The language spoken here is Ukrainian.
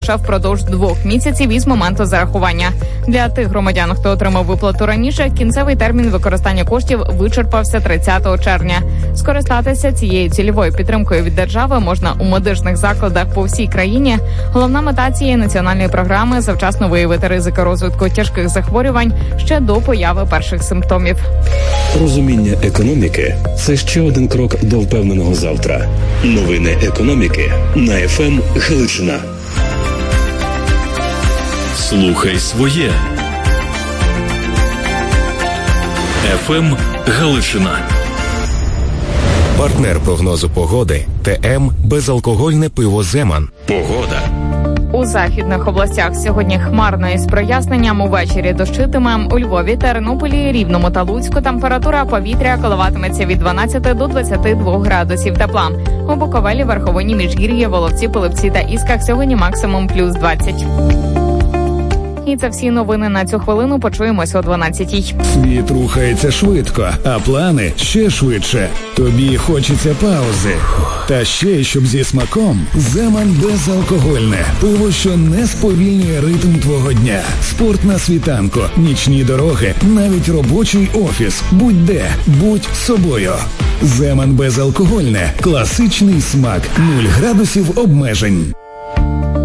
лише впродовж 2 місяців із моменту зарахування. Для тих громадян, хто отримав виплату раніше, кінцевий термін використання коштів вичерпався 30 червня. Скористатися цією цільовою підтримкою від держави можна у медичних закладах по всій країні. Головна мета цієї національної програми – завчасно виявити ризики розвитку тяжких захворювань ще до появи перших симптомів. Розуміння економіки – це ще один крок до впевненого завтра. Новини економіки на FM Галичина. Слухай своє. FM Галичина. Партнер прогнозу погоди ТМ «Безалкогольне пиво Земан». Погода. У західних областях сьогодні хмарно із проясненням, увечері дощитиме. У Львові, Тернополі, Рівному та Луцьку температура повітря коливатиметься від 12 до 22 градусів тепла. У Буковелі, Верховині, Міжгір'ї, Воловці, Пилипці та Ісках сьогодні максимум плюс 20. І це всі новини на цю хвилину. Почуємось о 12-й. Світ рухається швидко, а плани ще швидше. Тобі хочеться паузи. Та ще, щоб зі смаком, Земан безалкогольне. Пиво, що не сповільнює ритм твого дня. Спорт на світанку, нічні дороги, навіть робочий офіс. Будь-де, будь собою. Земан безалкогольне. Класичний смак. 0 градусів обмежень.